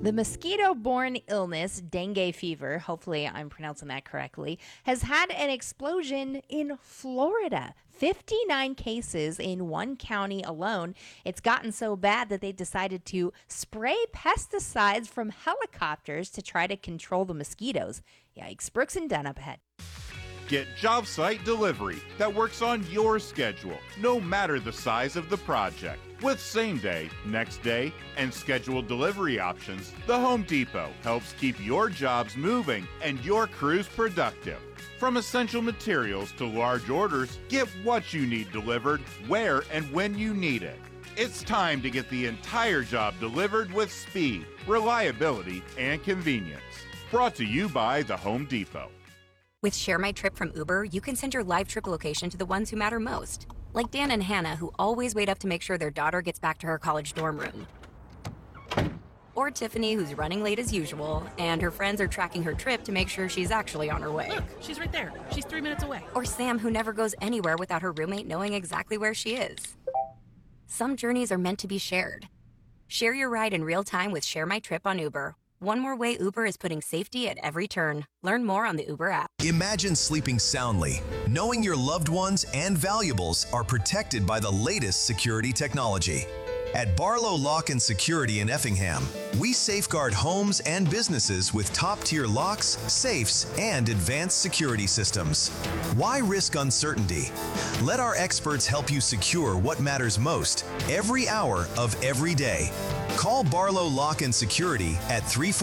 The mosquito-borne illness, dengue fever, hopefully I'm pronouncing that correctly, has had an explosion in Florida. 59 cases in one county alone. It's gotten so bad that they decided to spray pesticides from helicopters to try to control the mosquitoes. Yikes. Brooks and Dunn up ahead. Get job site delivery that works on your schedule, no matter the size of the project. With same day, next day, and scheduled delivery options, the Home Depot helps keep your jobs moving and your crews productive. From essential materials to large orders, get what you need delivered, where and when you need it. It's time to get the entire job delivered with speed, reliability, and convenience. Brought to you by the Home Depot. With Share My Trip from Uber, you can send your live trip location to the ones who matter most. Like Dan and Hannah, who always wait up to make sure their daughter gets back to her college dorm room. Or Tiffany, who's running late as usual, and her friends are tracking her trip to make sure she's actually on her way. Look, she's right there. She's 3 minutes away. Or Sam, who never goes anywhere without her roommate knowing exactly where she is. Some journeys are meant to be shared. Share your ride in real time with Share My Trip on Uber. One more way Uber is putting safety at every turn. Learn more on the Uber app. Imagine sleeping soundly, knowing your loved ones and valuables are protected by the latest security technology. At Barlow Lock and Security in Effingham, we safeguard homes and businesses with top-tier locks, safes, and advanced security systems. Why risk uncertainty? Let our experts help you secure what matters most every hour of every day. Call Barlow Lock and Security at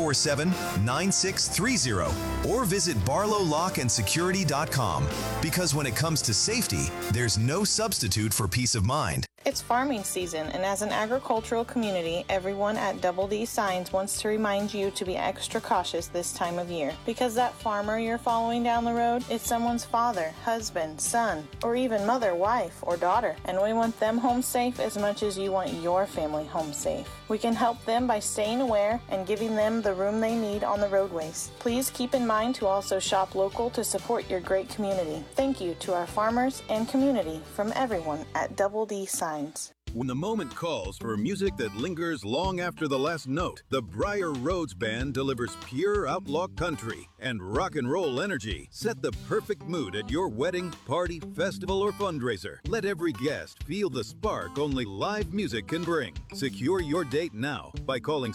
347-9630 or visit barlowlockandsecurity.com, because when it comes to safety, there's no substitute for peace of mind. It's farming season, and as an agricultural community, everyone at Double D Signs wants to remind you to be extra cautious this time of year, because that farmer you're following down the road is someone's father, husband, son, or even mother, wife, or daughter, and we want them home safe as much as you want your family home safe. We can help them by staying aware and giving them the room they need on the roadways. Please keep in mind to also shop local to support your great community. Thank you to our farmers and community from everyone at Double D Signs. When the moment calls for music that lingers long after the last note, the Briar Rhodes Band delivers pure outlaw country and rock and roll energy. Set the perfect mood at your wedding, party, festival, or fundraiser. Let every guest feel the spark only live music can bring. Secure your date now by calling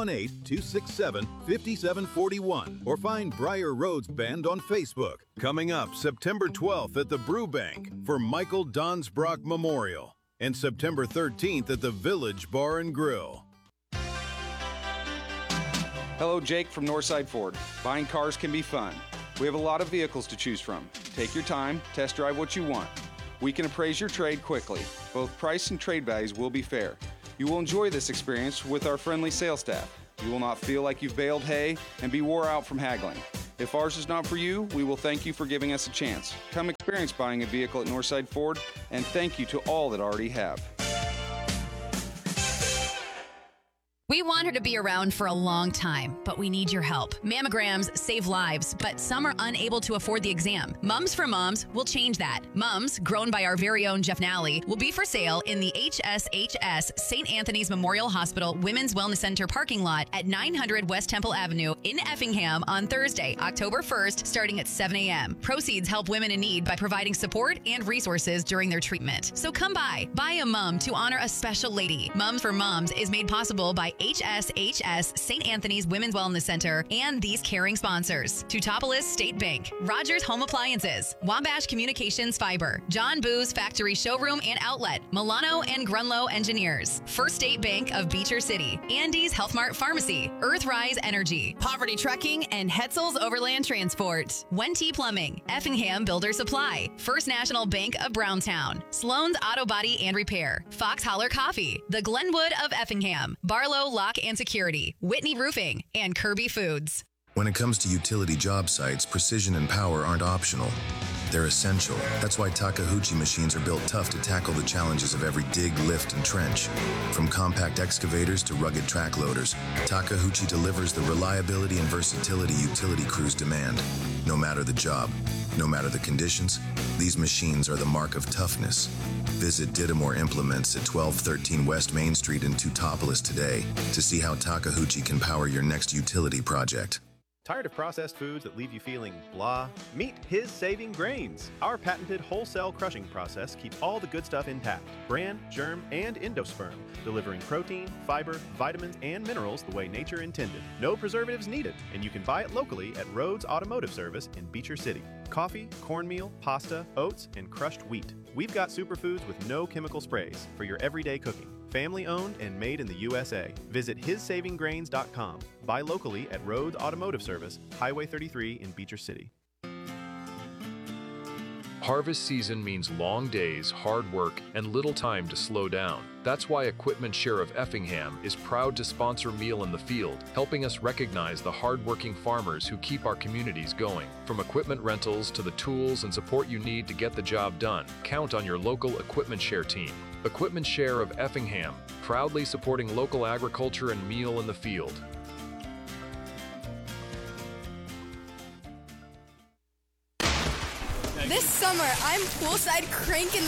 618-267-5741 or find Briar Rhodes Band on Facebook. Coming up September 12th at the Brew Bank for Michael Donsbrock Memorial. And September 13th at the Village Bar and Grill. Hello, Jake from Northside Ford. Buying cars can be fun. We have a lot of vehicles to choose from. Take your time, test drive what you want. We can appraise your trade quickly. Both price and trade values will be fair. You will enjoy this experience with our friendly sales staff. You will not feel like you've baled hay and be wore out from haggling. If ours is not for you, we will thank you for giving us a chance. Come experience buying a vehicle at Northside Ford, and thank you to all that already have. We want her to be around for a long time, but we need your help. Mammograms save lives, but some are unable to afford the exam. Mums for Moms will change that. Mums, grown by our very own Jeff Nally, will be for sale in the HSHS St. Anthony's Memorial Hospital Women's Wellness Center parking lot at 900 West Temple Avenue in Effingham on Thursday, October 1st, starting at 7 a.m. Proceeds help women in need by providing support and resources during their treatment. So come by, buy a mum to honor a special lady. Mums for Moms is made possible by HSHS St. Anthony's Women's Wellness Center and these caring sponsors: Teutopolis State Bank, Rogers Home Appliances, Wabash Communications Fiber, John Boo's Factory Showroom and Outlet, Milano and Grunlow Engineers, First State Bank of Beecher City, Andy's Health Mart Pharmacy, Earthrise Energy, Poverty Trucking, and Hetzel's Overland Transport, Wente Plumbing, Effingham Builder Supply, First National Bank of Browntown, Sloan's Auto Body and Repair, Fox Holler Coffee, the Glenwood of Effingham, Barlow Lock and Security, Whitney Roofing, and Kirby Foods. When it comes to utility job sites, precision and power aren't optional. They're essential. That's why Takeuchi machines are built tough to tackle the challenges of every dig, lift, and trench. From compact excavators to rugged track loaders, Takeuchi delivers the reliability and versatility utility crews demand. No matter the job, no matter the conditions, these machines are the mark of toughness. Visit Didamore Implements at 1213 West Main Street in Teutopolis today to see how Takeuchi can power your next utility project. Tired of processed foods that leave you feeling blah? Meet His Saving Grains. Our patented wholesale crushing process keeps all the good stuff intact. Bran, germ, and endosperm, delivering protein, fiber, vitamins, and minerals the way nature intended. No preservatives needed, and you can buy it locally at Rhodes Automotive Service in Beecher City. Coffee, cornmeal, pasta, oats, and crushed wheat. We've got superfoods with no chemical sprays for your everyday cooking. Family owned and made in the USA. Visit hissavinggrains.com. Buy locally at Rhodes Automotive Service, Highway 33 in Beecher City. Harvest season means long days, hard work, and little time to slow down. That's why Equipment Share of Effingham is proud to sponsor Meal in the Field, helping us recognize the hardworking farmers who keep our communities going. From equipment rentals to the tools and support you need to get the job done, count on your local Equipment Share team. Equipment Share of Effingham, proudly supporting local agriculture and Meal in the Field. This summer, I'm poolside cranking